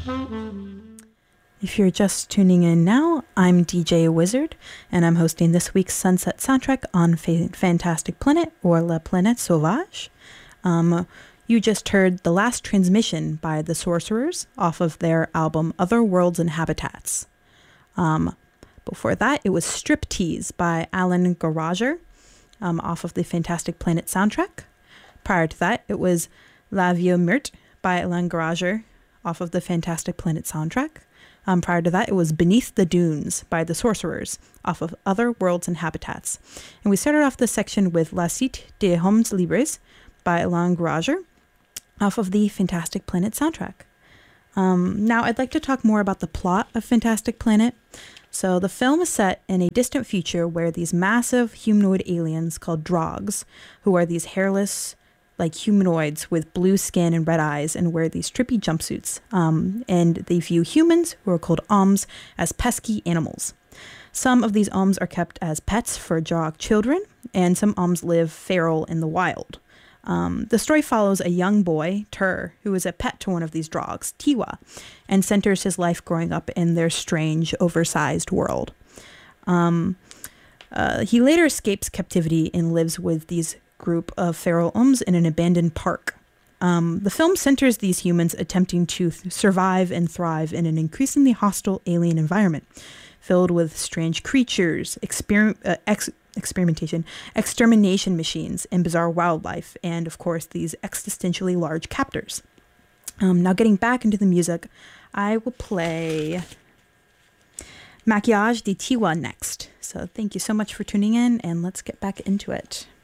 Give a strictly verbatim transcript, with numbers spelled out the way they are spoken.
If you're just tuning in now, I'm D J Wizard, and I'm hosting this week's Sunset Soundtrack on Fa- Fantastic Planet, or La Planète Sauvage. Um, you just heard The Last Transmission by The Sorcerers off of their album Other Worlds and Habitats. Um, before that, it was Striptease by Alan Garager um, off of the Fantastic Planet soundtrack. Prior to that, it was La Vie Meurtre by Alan Garager off of the Fantastic Planet soundtrack. Um, prior to that, it was Beneath the Dunes by The Sorcerers off of Other Worlds and Habitats. And we started off this section with La Cité des Hommes Libres by Alain Garager off of the Fantastic Planet soundtrack. Um, now, I'd like to talk more about the plot of Fantastic Planet. So the film is set in a distant future where these massive humanoid aliens called Drogs, who are these hairless, like humanoids with blue skin and red eyes and wear these trippy jumpsuits. Um, and they view humans, who are called Oms, as pesky animals. Some of these Oms are kept as pets for Drog children, and some Oms live feral in the wild. Um, the story follows a young boy, Tur, who is a pet to one of these Drogs, Tiwa, and centers his life growing up in their strange, oversized world. Um, uh, he later escapes captivity and lives with these group of feral Oms in an abandoned park. Um, the film centers these humans attempting to th- survive and thrive in an increasingly hostile alien environment, filled with strange creatures, exper- uh, ex- experimentation, extermination machines, and bizarre wildlife, and of course these existentially large captors. Um, now getting back into the music, I will play Maquillage de Tiwa next. So thank you so much for tuning in, and let's get back into it.